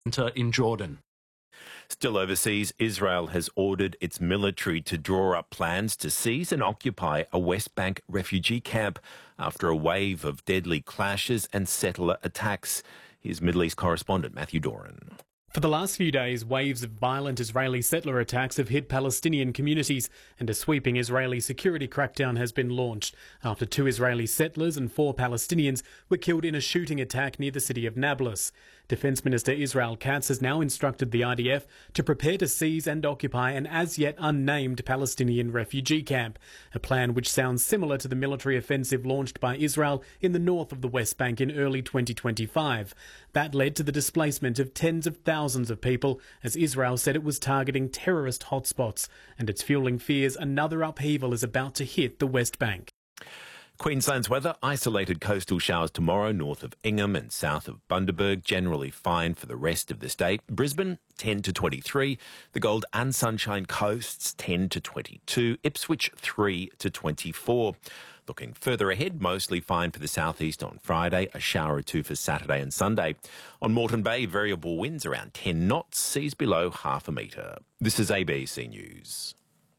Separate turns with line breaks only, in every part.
in Jordan.
Still overseas, Israel has ordered its military to draw up plans to seize and occupy a West Bank refugee camp after a wave of deadly clashes and settler attacks. Here's Middle East correspondent Matthew Doran.
For the last few days, waves of violent Israeli settler attacks have hit Palestinian communities, and a sweeping Israeli security crackdown has been launched after 2 Israeli settlers and 4 Palestinians were killed in a shooting attack near the city of Nablus. Defence Minister Israel Katz has now instructed the IDF to prepare to seize and occupy an as-yet unnamed Palestinian refugee camp, a plan which sounds similar to the military offensive launched by Israel in the north of the West Bank in early 2025. That led to the displacement of tens of thousands of people, as Israel said it was targeting terrorist hotspots, and it's fueling fears another upheaval is about to hit the West Bank.
Queensland's weather: isolated coastal showers tomorrow north of Ingham and south of Bundaberg, generally fine for the rest of the state. Brisbane 10 to 23, the Gold and Sunshine Coasts 10 to 22, Ipswich 3 to 24. Looking further ahead, mostly fine for the southeast on Friday, a shower or 2 for Saturday and Sunday. On Moreton Bay, variable winds around 10 knots, seas below half a metre. This is ABC News.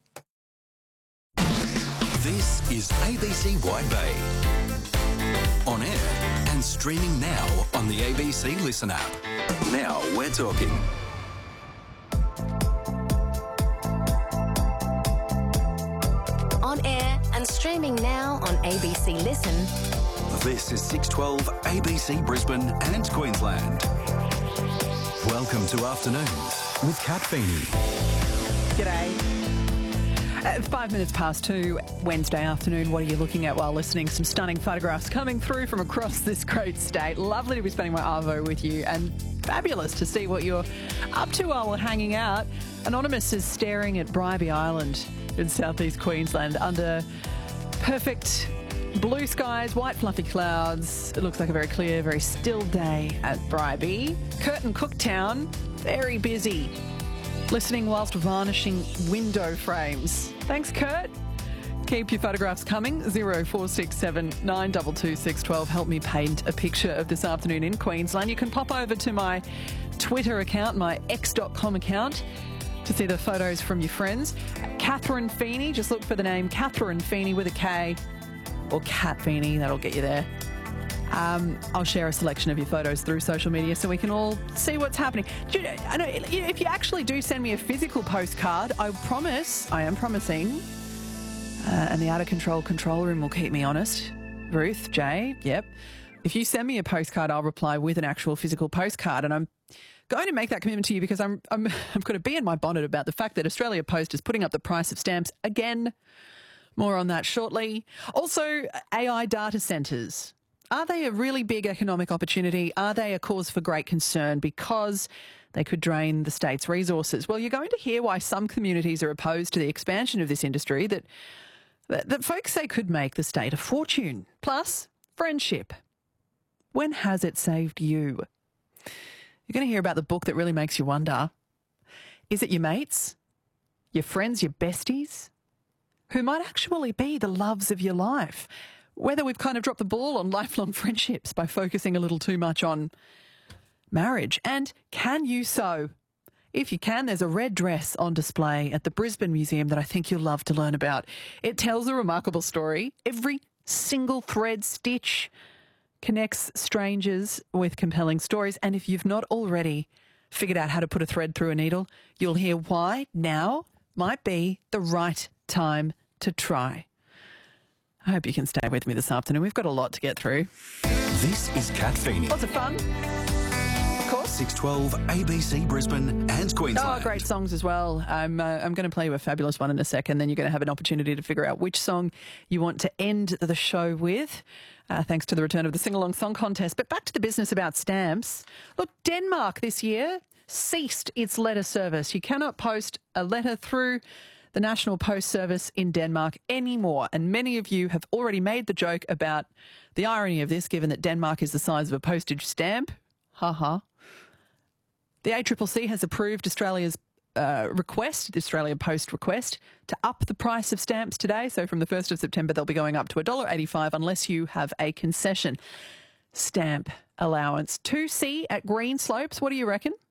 This is ABC Wide Bay. On air and streaming now on the ABC Listen app. Now we're talking.
On air and streaming now on ABC Listen.
This is 612 ABC Brisbane and Queensland. Welcome to Afternoons with Kat Feeney.
G'day. 5 minutes past 2, Wednesday afternoon. What are you looking at while listening? Some stunning photographs coming through from across this great state. Lovely to be spending my arvo with you, and fabulous to see what you're up to while we're hanging out. Anonymous is staring at Bribie Island in southeast Queensland under perfect blue skies, white fluffy clouds. It looks like a very clear, very still day at Bribie. Kurt and Cooktown, very busy, listening whilst varnishing window frames. Thanks, Kurt. Keep your photographs coming. 0467 922 612. Help me paint a picture of this afternoon in Queensland. You can pop over to my Twitter account, my x.com account, to see the photos from your friends. Catherine Feeney, just look for the name Catherine Feeney with a K, or Cat Feeney, that'll get you there. I'll share a selection of your photos through social media so we can all see what's happening. I know, if you actually do send me a physical postcard, I am promising, and the out of control control room will keep me honest. Ruth, Jay, yep. If you send me a postcard, I'll reply with an actual physical postcard, and I'm going to make that commitment to you because I'm going to be in my bonnet about the fact that Australia Post is putting up the price of stamps again. More on that shortly. Also, AI data centres. Are they a really big economic opportunity? Are they a cause for great concern because they could drain the state's resources? Well, you're going to hear why some communities are opposed to the expansion of this industry that folks say could make the state a fortune. Plus, friendship. When has it saved you? You're going to hear about the book that really makes you wonder. Is it your mates, your friends, your besties, who might actually be the loves of your life? Whether we've kind of dropped the ball on lifelong friendships by focusing a little too much on marriage. And can you sew? If you can, there's a red dress on display at the Brisbane Museum that I think you'll love to learn about. It tells a remarkable story. Every single thread stitch connects strangers with compelling stories. And if you've not already figured out how to put a thread through a needle, you'll hear why now might be the right time to try. I hope you can stay with me this afternoon. We've got a lot to get through.
This is Kat Feeney.
Lots of fun, of course.
612 ABC Brisbane and Queensland.
Oh, great songs as well. I'm going to play you a fabulous one in a second. Then you're going to have an opportunity to figure out which song you want to end the show with, thanks to the return of the Sing-Along Song Contest. But back to the business about stamps. Look, Denmark this year ceased its letter service. You cannot post a letter through the National Post Service in Denmark anymore. And many of you have already made the joke about the irony of this, given that Denmark is the size of a postage stamp. Ha. The ACCC has approved Australia's request, the Australia Post request, to up the price of stamps today. So from the 1st of September, they'll be going up to $1.85 unless you have a concession stamp allowance. 2C at Greenslopes, what do you reckon?